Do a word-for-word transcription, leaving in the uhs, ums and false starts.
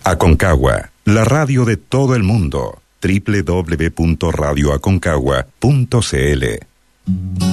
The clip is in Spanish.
Aconcagua, la radio de todo el mundo. doble u doble u doble u punto radio aconcagua punto c l